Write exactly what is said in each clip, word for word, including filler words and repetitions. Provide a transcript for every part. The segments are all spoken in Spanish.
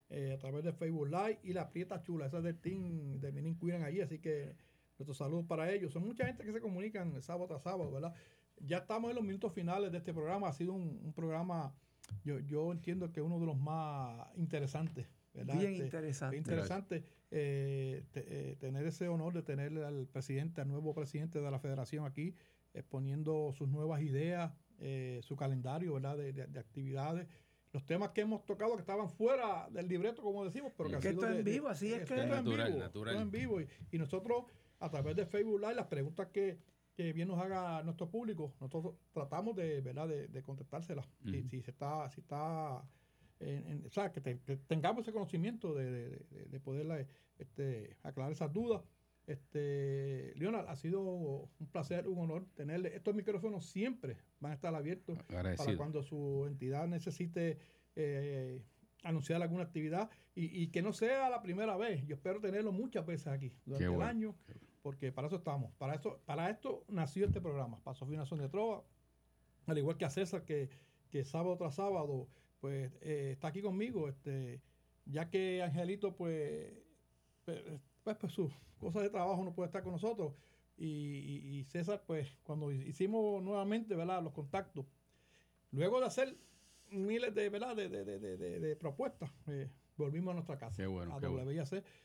eh, a través de Facebook Live, y la Prieta Chula, esa es del team de Minin Cuidan allí, así que nuestros saludos para ellos. Son mucha gente que se comunican sábado tras sábado, ¿verdad? Ya estamos en los minutos finales de este programa. Ha sido un, un programa, yo, yo entiendo que uno de los más interesantes, ¿verdad? Bien este, interesante. interesante eh, te, eh, tener ese honor de tener al presidente, al nuevo presidente de la federación aquí, exponiendo sus nuevas ideas, eh, su calendario, ¿verdad? De, de, de actividades, los temas que hemos tocado que estaban fuera del libreto, como decimos, pero que es ha que sido esto de, en vivo, de, así de, es esto que es natural, en vivo, natural. esto es en vivo, y, y nosotros a través de Facebook Live, las preguntas que, que bien nos haga nuestro público, nosotros tratamos de, ¿verdad? de, de contestárselas. Uh-huh. si, si se está, si está en, en, o sea, que, te, que tengamos ese conocimiento de, de, de, de poder este, aclarar esas dudas. Este, Leonard, ha sido un placer, un honor tenerle. Estos micrófonos siempre van a estar abiertos Agradecido. Para cuando su entidad necesite eh, anunciar alguna actividad, y, y que no sea la primera vez. Yo espero tenerlo muchas veces aquí durante Qué el bueno. año, porque para eso estamos. Para esto, para esto nació este programa, Paso Fino Son de Trova, al igual que a César, que, que sábado tras sábado pues eh, está aquí conmigo, este, ya que Angelito pues, pues, pues sus cosas de trabajo no puede estar con nosotros, y, y, y César pues cuando hicimos nuevamente, ¿verdad?, los contactos, luego de hacer miles de, ¿verdad?, de, de, de, de, de propuestas, eh, volvimos a nuestra casa, qué bueno, a qué W I A C, bueno.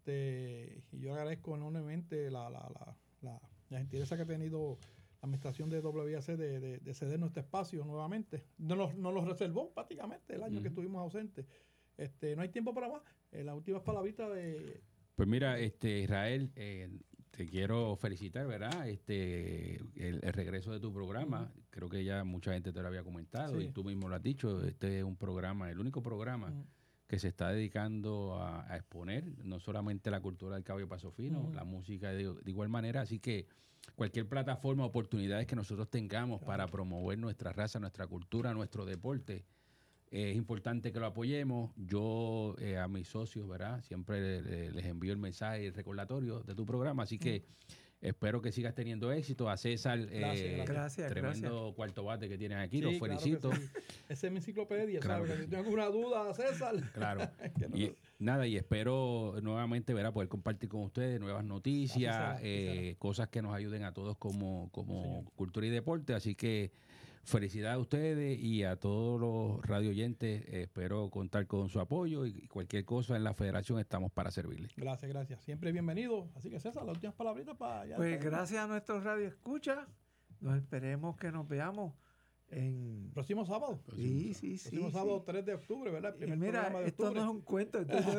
este, y yo agradezco enormemente la, la, la, la, la gentileza que ha tenido la administración de W I A C de, de, de ceder nuestro espacio nuevamente. Nos lo, nos lo reservó prácticamente el año uh-huh. que estuvimos ausentes. Este, no hay tiempo para más. Eh, las últimas palabritas de... Pues mira, este Israel, eh, te quiero felicitar, ¿verdad? Este el, el regreso de tu programa. Uh-huh. Creo que ya mucha gente te lo había comentado, sí. y tú mismo lo has dicho. Este es un programa, el único programa uh-huh. que se está dedicando a, a exponer no solamente la cultura del caballo paso fino, uh-huh. la música de, de igual manera. Así que cualquier plataforma, oportunidades que nosotros tengamos claro. para promover nuestra raza, nuestra cultura, nuestro deporte, eh, es importante que lo apoyemos. Yo eh, a mis socios, ¿verdad?, siempre les, les envío el mensaje y el recordatorio de tu programa. Así que uh-huh. espero que sigas teniendo éxito. A César, gracias, eh, gracias, tremendo gracias. cuarto bate que tienes aquí, sí, lo felicito. Claro sí. Esa es mi enciclopedia, claro ¿sabes? Si tengo alguna duda, César. Claro. no y, nada, y espero nuevamente, ¿verdad?, poder compartir con ustedes nuevas noticias, será, eh, cosas que nos ayuden a todos como, como sí, cultura y deporte. Así que felicidades a ustedes y a todos los radio oyentes. Eh, espero contar con su apoyo, y cualquier cosa en la federación estamos para servirles. Gracias, gracias. Siempre bienvenido. Así que César, las últimas palabritas para allá. Pues gracias a nuestros radio escuchas. Nos esperemos que nos veamos en... próximo sábado. Sí, sí, sí. Próximo sí, sábado, sí. tres de octubre, ¿verdad? El primer y mira, programa de esto octubre. no es un cuento, esto es de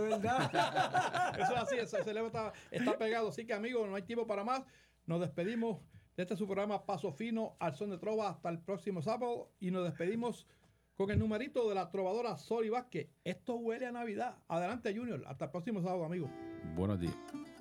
verdad. Eso es así, ese celebro está, está pegado. Así que, amigos, no hay tiempo para más. Nos despedimos de este su programa Paso Fino al Son de Trova hasta el próximo sábado, y nos despedimos con el numerito de la trovadora Soli Vázquez. Esto huele a Navidad. Adelante, Junior. Hasta el próximo sábado, amigos. Buenos días.